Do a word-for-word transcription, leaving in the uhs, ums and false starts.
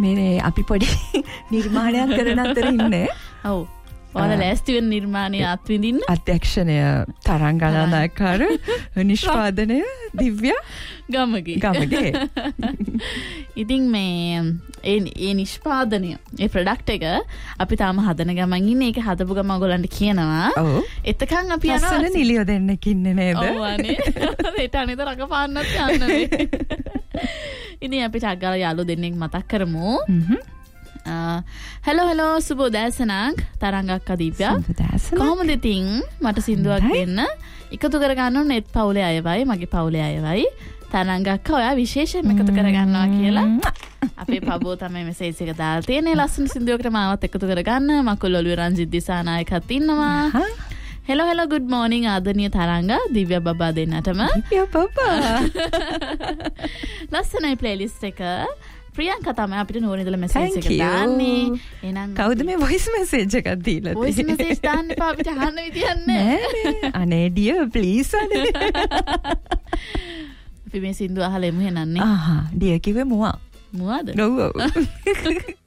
මේ අපි පොඩි නිර්මාණයක් කරන අතර ඉන්නේ. ඔව්. ඔයාලා ලෑස්ති වෙන නිර්මාණය අත්විඳින්න. අධ්‍යක්ෂණය තරංගනායකකාර නිෂ්පාදනය දිව්‍ය ගමගේ. ගමගේ. ඉතින් මේ ඒ ඒ නිෂ්පාදනය ඒ ප්‍රොඩක්ට් එක අපි තාම හදන ගමන් ඉන්නේ. ඒක හදපු ගමන් ඔයගොල්ලන්ට කියනවා. ඔව්. එතකන් අපි යනවා. අසල නිලිය දෙන්නෙක් ඉන්නේ නේද? ඔව් අනේ. ඒට අනේද රකපාන්නත් යන්න නේ. ඉතින් අපි ටග්ගාලා යාළුවෝ දෙන්නෙක් මතක් කරමු. හ්ම්. හෙලෝ හෙලෝ සුබ උදෑසනක් තරංගක් අදීප්‍යා. කොහොමද ඉතින් මට සින්දුවක් දෙන්න. එකතු කර ගන්න ඕනේ නෙත් පවුලේ අයවයි මගේ පවුලේ අයවයි. තරංගක් ඔයා විශේෂයෙන්ම එකතු කර ගන්නවා කියලා. අපේ පබෝ තමයි මෙසේජ් එක දාලා තියෙන්නේ. ලස්සන සින්දුවකට මාවත් එකතු කර ගන්න. මකුල් ඔළුවේ රංජිත් දිසානායකත් ඉන්නවා. හෙලෝ හෙලෝ good morning ආදරණීය තරංග දිව්‍ය බබා දෙන්නටම. දිව්‍ය බබා. ලස්සනයි ප්ලේලිස්ට් එක. ප්‍රියංකා තමයි අපිට නෝනේ ඉඳලා මෙසේජ් එක දාන්නේ. එහෙනම් කවුද මේ වොයිස් මෙසේජ් එකක් දීලා වොයිස් මෙසේජ් දාන්න එපා අපිට අහන්න විදියක් නැහැ. අනේ ඩියර් ප්ලීස් අනේ. අපි මේ සින්දුව අහලා එමු එහෙනම් නේ. ආහා ඩියර් කිව්වේ මුවා. මුවාද? ඔව් ඔව්.